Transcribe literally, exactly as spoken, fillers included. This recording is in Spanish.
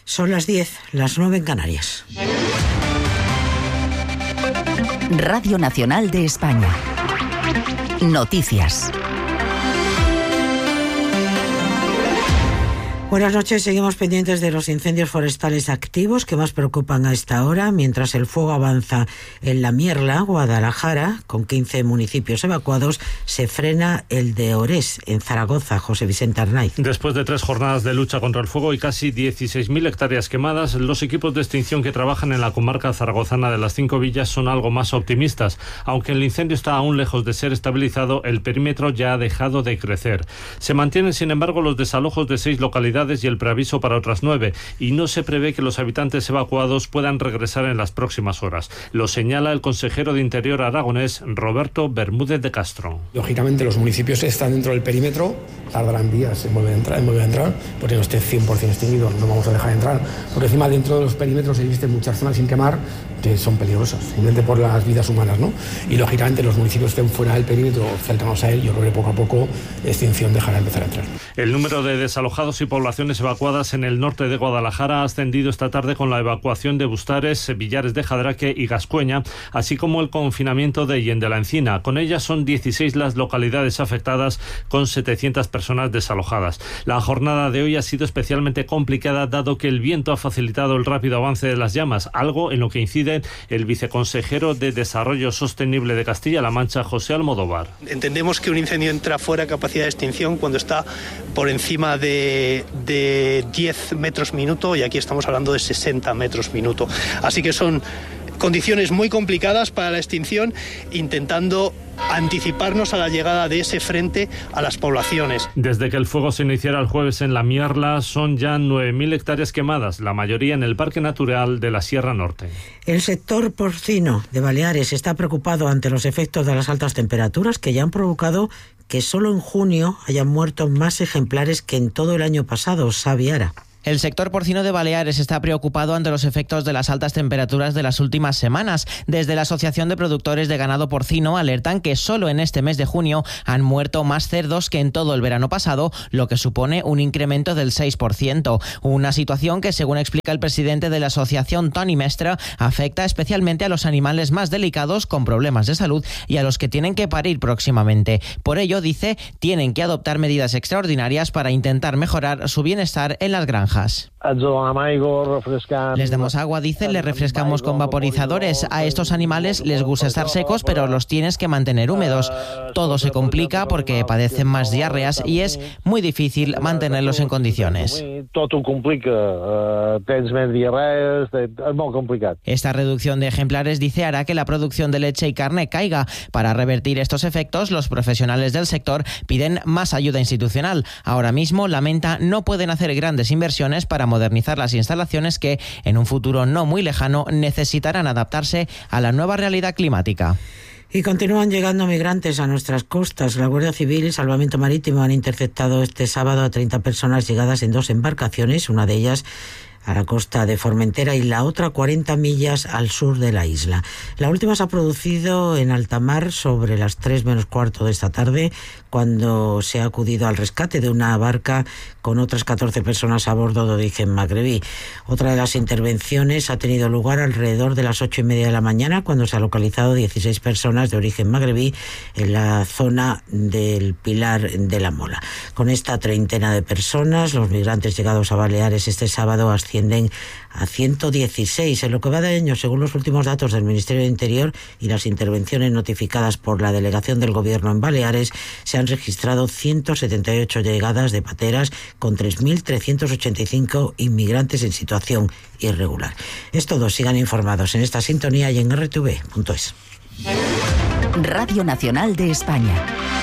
Son las diez, las nueve en Canarias. Radio Nacional de España. Noticias. Buenas noches, seguimos pendientes de los incendios forestales activos que más preocupan a esta hora, mientras el fuego avanza en La Mierla, Guadalajara, con quince municipios evacuados. Se frena el de Orés, en Zaragoza. José Vicente Arnaiz. Después de tres jornadas de lucha contra el fuego y casi dieciséis mil hectáreas quemadas, los equipos de extinción que trabajan en la comarca zaragozana de las Cinco Villas son algo más optimistas. Aunque el incendio está aún lejos de ser estabilizado, el perímetro ya ha dejado de crecer. Se mantienen, sin embargo, los desalojos de seis localidades y el preaviso para otras nueve, y no se prevé que los habitantes evacuados puedan regresar en las próximas horas. Lo señala el consejero de Interior aragonés, Roberto Bermúdez de Castro. Lógicamente los municipios están dentro del perímetro, tardarán días en volver a entrar, en volver a entrar porque no esté cien por ciento extinguido, no vamos a dejar de entrar. Por encima, dentro de los perímetros existen muchas zonas sin quemar que son peligrosas, simplemente por las vidas humanas, ¿no? Y lógicamente los municipios que estén fuera del perímetro, cercanos a él, yo creo que poco a poco extinción dejará de empezar a entrar. El número de desalojados y poblaciones evacuadas en el norte de Guadalajara ha ascendido esta tarde con la evacuación de Bustares, Villares de Jadraque y Gascueña, así como el confinamiento de Yen de la Encina. Con ellas son dieciséis las localidades afectadas, con setecientas personas desalojadas. La jornada de hoy ha sido especialmente complicada, dado que el viento ha facilitado el rápido avance de las llamas, algo en lo que incide el viceconsejero de Desarrollo Sostenible de Castilla-La Mancha, José Almodóvar. Entendemos que un incendio entra fuera de capacidad de extinción cuando está por encima de, de diez metros minuto, y aquí estamos hablando de sesenta metros minuto. Así que son condiciones muy complicadas para la extinción, intentando anticiparnos a la llegada de ese frente a las poblaciones. Desde que el fuego se iniciara el jueves en La Mierla, son ya nueve mil hectáreas quemadas, la mayoría en el Parque Natural de la Sierra Norte. El sector porcino de Baleares está preocupado ante los efectos de las altas temperaturas que ya han provocado que solo en junio hayan muerto más ejemplares que en todo el año pasado. Sabiara. El sector porcino de Baleares está preocupado ante los efectos de las altas temperaturas de las últimas semanas. Desde la Asociación de Productores de Ganado Porcino alertan que solo en este mes de junio han muerto más cerdos que en todo el verano pasado, lo que supone un incremento del seis por ciento. Una situación que, según explica el presidente de la asociación, Toni Mestre, afecta especialmente a los animales más delicados con problemas de salud y a los que tienen que parir próximamente. Por ello, dice, tienen que adoptar medidas extraordinarias para intentar mejorar su bienestar en las granjas. Les damos agua, dice, les refrescamos con vaporizadores. A estos animales les gusta estar secos, pero los tienes que mantener húmedos. Todo se complica porque padecen más diarreas y es muy difícil mantenerlos en condiciones. Esta reducción de ejemplares, dice, hará que la producción de leche y carne caiga. Para revertir estos efectos, los profesionales del sector piden más ayuda institucional. Ahora mismo, lamenta, no pueden hacer grandes inversiones para modernizar las instalaciones que, en un futuro no muy lejano, necesitarán adaptarse a la nueva realidad climática. Y continúan llegando migrantes a nuestras costas. La Guardia Civil y Salvamento Marítimo han interceptado este sábado a treinta personas llegadas en dos embarcaciones, una de ellas a la costa de Formentera y la otra cuarenta millas al sur de la isla. La última se ha producido en alta mar sobre las tres menos cuarto de esta tarde, cuando se ha acudido al rescate de una barca con otras catorce personas a bordo de origen magrebí. Otra de las intervenciones ha tenido lugar alrededor de las ocho y media de la mañana, cuando se ha localizado dieciséis personas de origen magrebí en la zona del Pilar de la Mola. Con esta treintena de personas, los migrantes llegados a Baleares este sábado ascienden a ciento dieciséis. En lo que va de año, según los últimos datos del Ministerio de Interior y las intervenciones notificadas por la delegación del Gobierno en Baleares, se han registrado ciento setenta y ocho llegadas de pateras con tres mil trescientos ochenta y cinco inmigrantes en situación irregular. Es todo. Sigan informados en esta sintonía y en erre te ve punto es. Radio Nacional de España.